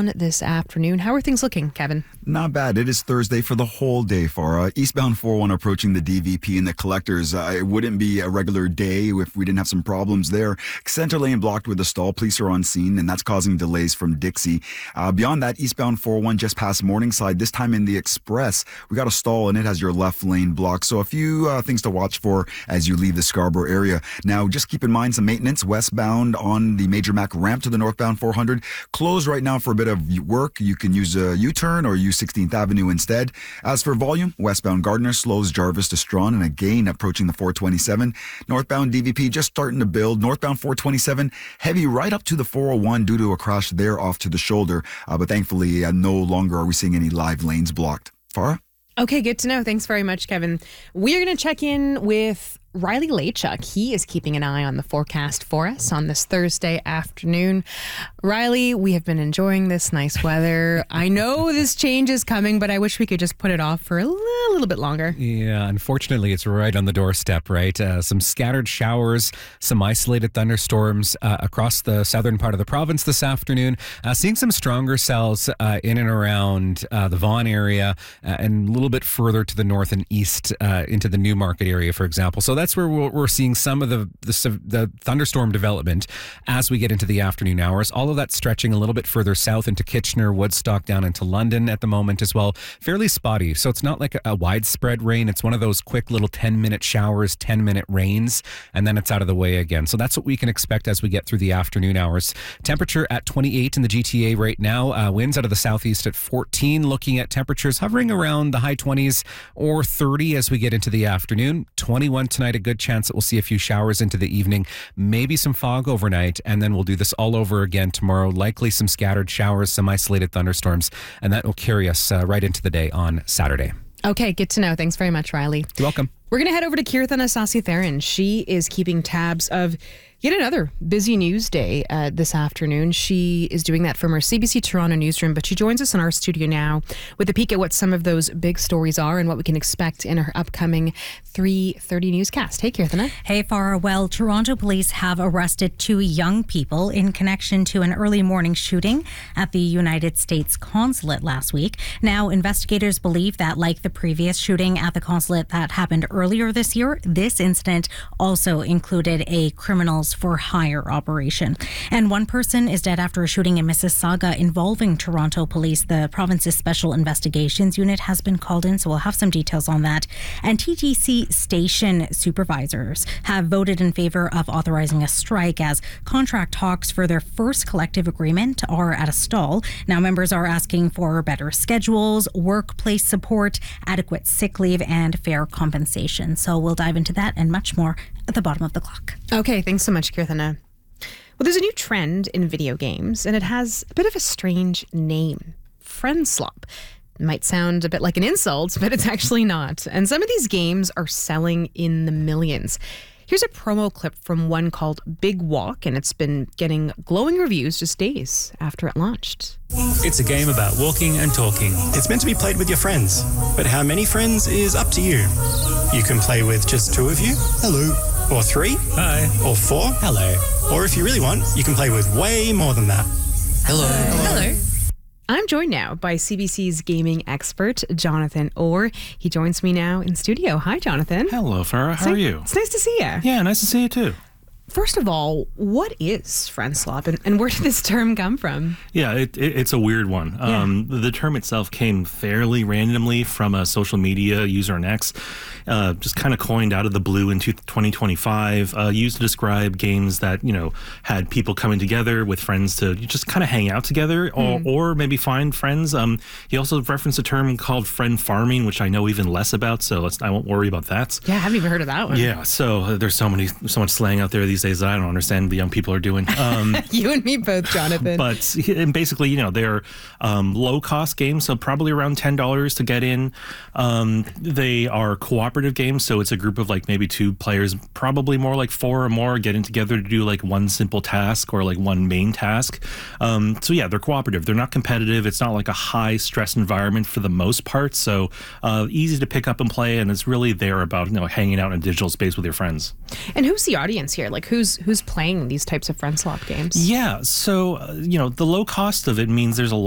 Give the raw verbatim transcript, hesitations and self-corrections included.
on this afternoon. How are things looking, Kevin? Not bad. It is Thursday for the whole day, Farah. Eastbound four oh one approaching the D V P and the collectors. Uh, it wouldn't be a regular day if we didn't have some problems there. Center lane blocked with a stall. Police are on scene, and that's causing delays from Dixie. Uh, beyond that, eastbound four oh one just past Morningside. This time in the Express, we got a stall, and it has your left lane blocked. So a few uh, things to watch for as you leave the Scarborough area. Now, just keep in mind some maintenance westbound on the Major Mac ramp to the northbound four hundred. Closed right now for a bit of work. You can use a U-turn or use sixteenth Avenue instead. As for volume, westbound Gardner slows Jarvis to Strawn and again approaching the four twenty-seven. Northbound D V P just starting to build. Northbound four twenty-seven heavy right up to the four oh one due to a crash there off to the shoulder. Uh, but thankfully, uh, no longer are we seeing any live lanes blocked. Farah? Okay, good to know. Thanks very much, Kevin. We're going to check in with Riley Lachuk. He is keeping an eye on the forecast for us on this Thursday afternoon. Riley, we have been enjoying this nice weather. I know this change is coming, but I wish we could just put it off for a little, little bit longer. Yeah, unfortunately, it's right on the doorstep, right? Uh, some scattered showers, some isolated thunderstorms uh, across the southern part of the province this afternoon. Uh, seeing some stronger cells uh, in and around uh, the Vaughan area uh, and a little bit further to the north and east uh, into the Newmarket area, for example. So that's where we're seeing some of the, the the thunderstorm development as we get into the afternoon hours. All of that stretching a little bit further south into Kitchener, Woodstock, down into London at the moment as well. Fairly spotty. So it's not like a, a widespread rain. It's one of those quick little ten-minute showers, ten-minute rains, and then it's out of the way again. So that's what we can expect as we get through the afternoon hours. Temperature at twenty-eight in the G T A right now. Uh, winds out of the southeast at fourteen. Looking at temperatures hovering around the high twenties or thirty as we get into the afternoon. twenty-one tonight. A good chance that we'll see a few showers into the evening, maybe some fog overnight, and then we'll do this all over again tomorrow. Likely some scattered showers, some isolated thunderstorms, and that will carry us uh, right into the day on Saturday. Okay, good to know. Thanks very much, Riley. You're welcome. We're going to head over to Kirthana Sasitheran. She is keeping tabs of yet another busy news day uh, this afternoon. She is doing that from our C B C Toronto newsroom, but she joins us in our studio now with a peek at what some of those big stories are and what we can expect in her upcoming three thirty newscast. Hey, Kirthana. Hey, Farah. Well, Toronto police have arrested two young people in connection to an early morning shooting at the United States consulate last week. Now, investigators believe that, like the previous shooting at the consulate that happened earlier this year, this incident also included a criminals for hire operation. And one person is dead after a shooting in Mississauga involving Toronto police. The province's Special Investigations Unit has been called in, so we'll have some details on that. And T T C station supervisors have voted in favor of authorizing a strike as contract talks for their first collective agreement are at a stall. Now, members are asking for better schedules, workplace support, adequate sick leave, and fair compensation. So we'll dive into that and much more at the bottom of the clock. Okay, thanks so much, Kirthana. Well, there's a new trend in video games, and it has a bit of a strange name, Friendslop. It might sound a bit like an insult, but it's actually not. And some of these games are selling in the millions. Here's a promo clip from one called Big Walk, and it's been getting glowing reviews just days after it launched. It's a game about walking and talking. It's meant to be played with your friends, but how many friends is up to you. You can play with just two of you. Hello. Or three. Hi. Or four. Hello. Or if you really want, you can play with way more than that. Hello. Hello. Hello. I'm joined now by C B C's gaming expert, Jonathan Orr. He joins me now in studio. Hi, Jonathan. Hello, Farah. How So, are you? It's nice to see you. Yeah, nice to see you too. First of all, what is Friendslop, and, and where did this term come from? Yeah, it, it, it's a weird one. Yeah. Um, the term itself came fairly randomly from a social media user on X, uh, just kind of coined out of the blue in twenty twenty-five, uh, used to describe games that, you know, had people coming together with friends to just kind of hang out together or, Mm. or maybe find friends. Um, he also referenced a term called friend farming, which I know even less about, so let's, I won't worry about that. Yeah, I haven't even heard of that one. Yeah, so uh, there's so many, so much slang out there these days that I don't understand the young people are doing. Um, You and me both, Jonathan. But and basically, you know, they're um, low-cost games, so probably around ten dollars to get in. Um, they are cooperative games, so it's a group of like maybe two players, probably more like four or more, getting together to do like one simple task or like one main task. Um, so yeah, they're cooperative. They're not competitive. It's not like a high-stress environment for the most part, so uh, easy to pick up and play, and it's really there about, you know, hanging out in a digital space with your friends. And who's the audience here? Like, who's who's playing these types of Friendslop games? Yeah, so, uh, you know, the low cost of it means there's a